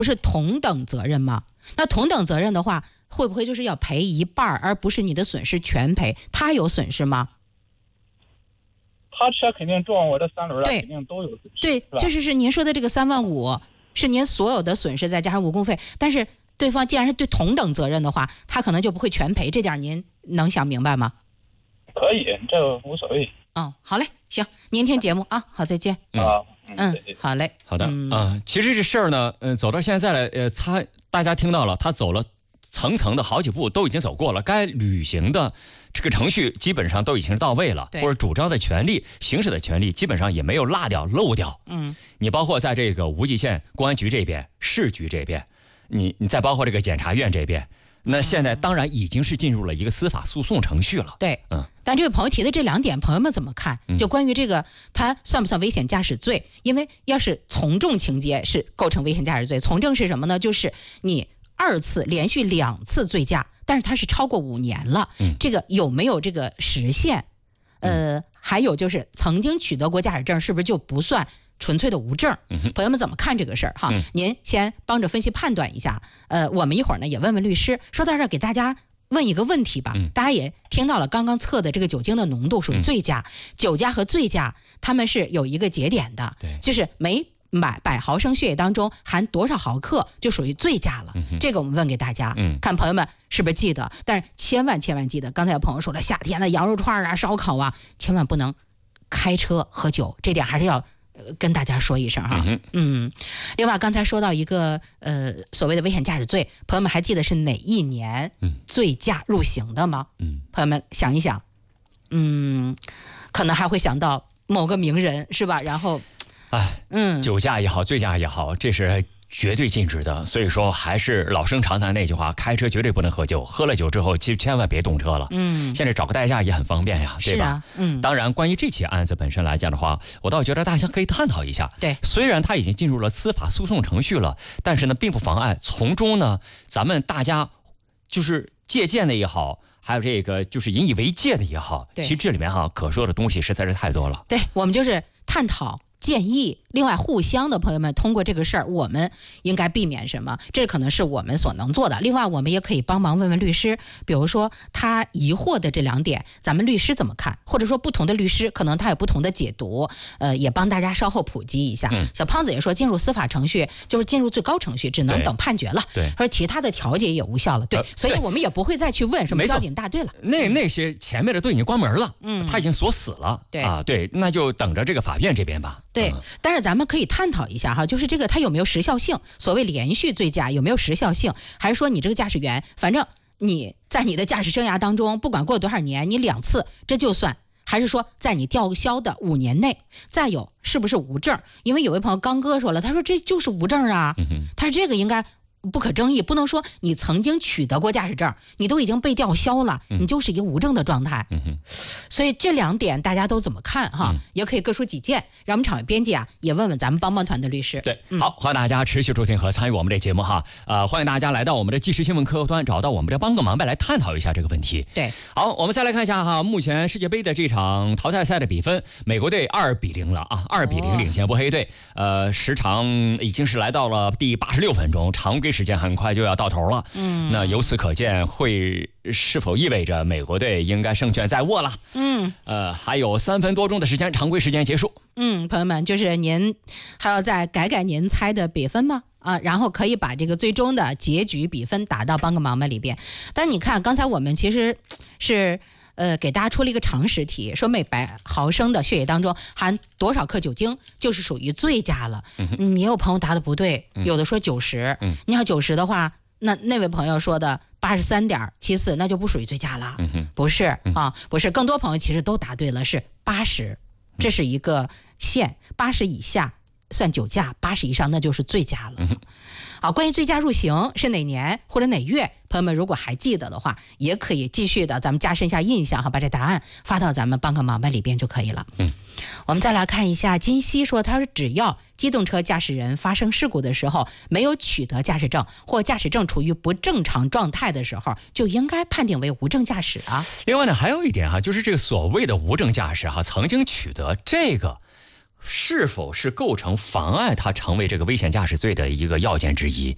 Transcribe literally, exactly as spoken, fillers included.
不是同等责任吗？那同等责任的话，会不会就是要赔一半，而不是你的损失全赔？他有损失吗？ 他车肯定撞我这三轮了，肯定都有损失。 对，就是是您说的这个三万五，是您所有的损失再加上误工费。但是对方既然是对同等责任的话，他可能就不会全赔，这点您能想明白吗？ 可以，这无所谓。 嗯，好嘞，行，您听节目啊，好，再见。 啊， 嗯，好嘞， 好的， 嗯、 呃，其实这事儿呢，呃，走到现在了，呃，他大家听到了，他走了层层的好几步都已经走过了，该履行的这个程序基本上都已经到位了，或者主张的权利、行使的权利基本上也没有落掉、漏掉。 嗯， 你包括在这个无极县公安局这边、市局这边，你你再包括这个检察院这边。那现在当然已经是进入了一个司法诉讼程序了。 对， 嗯， 但这位朋友提的这两点，朋友们怎么看？就关于这个，他算不算危险驾驶罪？因为要是从重情节是构成危险驾驶罪，从重是什么呢？就是你二次连续两次醉驾，但是它是超过五年了， 嗯， 这个有没有这个时限？呃，还有就是曾经取得过驾驶证，是不是就不算纯粹的无证？朋友们怎么看这个事儿哈？ 嗯、 您先帮着分析判断一下。呃，我们一会儿呢也问问律师。说到这儿，给大家问一个问题吧。 嗯、 大家也听到了，刚刚测的这个酒精的浓度属于醉驾，嗯、酒驾和醉驾他们是有一个节点的， 对， 就是每百百毫升血液当中含多少毫克就属于醉驾了。 嗯、 这个我们问给大家， 嗯， 看朋友们是不是记得？但是千万千万记得，刚才有朋友说了，夏天的羊肉串啊、烧烤啊，千万不能开车喝酒，这点还是要跟大家说一声哈。 嗯, 嗯，另外刚才说到一个呃所谓的危险驾驶罪，朋友们还记得是哪一年醉驾入刑的吗？ 嗯， 朋友们想一想，嗯，可能还会想到某个名人是吧？然后， 哎， 嗯， 酒驾也好，醉驾也好，这是绝对禁止的。所以说，还是老生常谈那句话，开车绝对不能喝酒，喝了酒之后，其实千万别动车了。 嗯， 现在找个代驾也很方便呀，对吧？ 是啊，嗯。 当然，关于这起案子本身来讲的话，我倒觉得大家可以探讨一下。 对， 虽然他已经进入了司法诉讼程序了，但是呢，并不妨碍从中呢，咱们大家就是借鉴的也好，还有这个就是引以为戒的也好，其实这里面哈可说的东西实在是太多了。 对，我们就是探讨。建议，另外互相的朋友们通过这个事儿，我们应该避免什么？这可能是我们所能做的。另外，我们也可以帮忙问问律师，比如说他疑惑的这两点，咱们律师怎么看？或者说不同的律师可能他有不同的解读，呃，也帮大家稍后普及一下。 嗯、 小胖子也说，进入司法程序就是进入最高程序，只能等判决了。 对， 而其他的调解也无效了。对，呃、所以我们也不会再去问什么交警大队了。 那那些前面的都已经关门了， 嗯， 他已经锁死了。 对啊，对，那就等着这个法院这边吧。 对， 嗯、 但是咱们可以探讨一下哈，就是这个它有没有时效性？所谓连续醉驾有没有时效性？还是说你这个驾驶员，反正你在你的驾驶生涯当中，不管过多少年，你两次这就算？还是说在你吊销的五年内？再有是不是无证？因为有位朋友刚哥说了，他说这就是无证啊， 嗯、 他说这个应该不可争议，不能说你曾经取得过驾驶证，你都已经被吊销了， 嗯、 你就是一个无证的状态。 嗯、 所以这两点大家都怎么看哈？ 嗯、 也可以各抒己见，让我们场外编辑啊也问问咱们帮帮团的律师。 对，嗯、好，欢迎大家持续收听和参与我们的节目哈。呃，欢迎大家来到我们的即时新闻客户端，找到我们的帮个忙呗，来探讨一下这个问题。 对， 好，我们再来看一下哈，目前世界杯的这场淘汰赛的比分，美国队二比零了啊，二比零领先波黑队。哦、呃，时长已经是来到了第八十六分钟，常规时间很快就要到头了。 嗯， 那由此可见，会是否意味着美国队应该胜券在握了？ 嗯， 呃，还有三分多钟的时间，常规时间结束。 嗯，朋友们，就是您还要再改改您猜的比分吗？啊，然后可以把这个最终的结局比分打到帮个忙吧里边。但是你看，刚才我们其实是呃给大家出了一个常识题，说每百毫升的血液当中含多少克酒精，就是属于醉驾了。嗯，也有朋友答的不对，有的说九十。 嗯， 你要九十的话，那那位朋友说的八十三点七四，那就不属于醉驾了。 嗯、 不是啊，不是，更多朋友其实都答对了，是八十，这是一个线，八十以下算酒驾，八十以上那就是醉驾了。 嗯、 好，关于醉驾入刑是哪年或者哪月，朋友们如果还记得的话，也可以继续的咱们加深一下印象哈，把这答案发到咱们帮个忙吧里边就可以了。 嗯， 我们再来看一下金熙说，他说只要机动车驾驶人发生事故的时候没有取得驾驶证或驾驶证处于不正常状态的时候，就应该判定为无证驾驶啊。 另外呢，还有一点哈，就是这个所谓的无证驾驶哈，曾经取得这个是否是构成妨碍他成为这个危险驾驶罪的一个要件之一？